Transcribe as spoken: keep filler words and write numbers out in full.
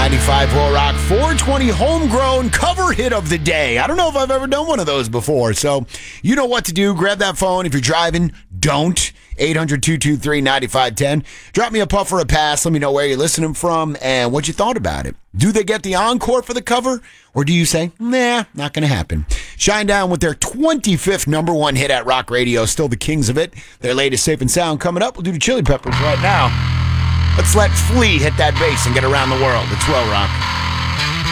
ninety-five Will Rock four twenty homegrown cover hit of the day. I don't know if I've ever done one of those before, so you know what to do. Grab that phone. If you're driving, don't. eight hundred, two two three, nine five one zero. Drop me a puff or a pass. Let me know where you're listening from and what you thought about it. Do they get the encore for the cover, or do you say, nah, not going to happen? Shinedown with their twenty-fifth number one hit at Rock Radio, still the kings of it. Their latest Safe and Sound coming up. We'll do the Chili Peppers right now. Let's let Flea hit that bass and get around the world. It's Will Rock.